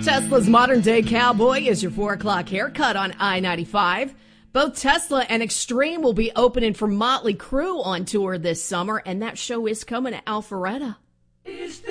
Tesla's modern-day cowboy is your 4 o'clock haircut on I-95. Both Tesla and Extreme will be opening for Motley Crue on tour this summer, and that show is coming to Alpharetta.